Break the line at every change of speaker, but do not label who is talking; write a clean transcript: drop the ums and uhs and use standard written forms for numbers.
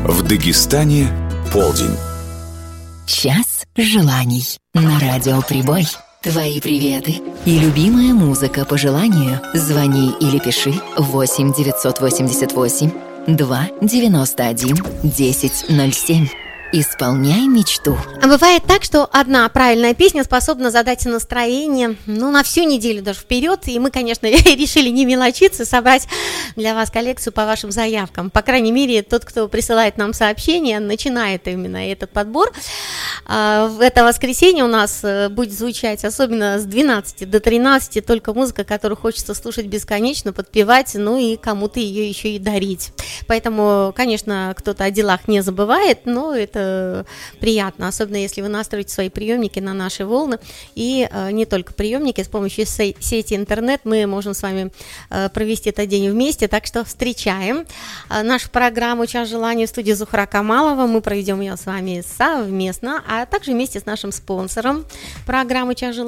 В Дагестане полдень.
Час желаний на радио Прибой. Твои приветы и любимая музыка по желанию. Звони или пиши 8 988 2 91 1007. Исполняй мечту.
А бывает так, что одна правильная песня способна задать настроение, на всю неделю даже вперед. И мы, конечно, решили не мелочиться, собрать для вас коллекцию по вашим заявкам. По крайней мере, тот, кто присылает нам сообщения, начинает именно этот подбор. В это воскресенье у нас будет звучать, особенно с 12 до 13, только музыка, которую хочется слушать бесконечно, подпевать, и кому-то ее еще и дарить. Поэтому, конечно, кто-то о делах не забывает, но это приятно, особенно если вы настроите свои приемники на наши волны. И не только приемники, с помощью сети интернет мы можем с вами провести этот день вместе. Так что встречаем нашу программу «Час желаний» в студии Зухра Камалова. Мы проведем ее с вами совместно, а также вместе с нашим спонсором программы «Час желаний».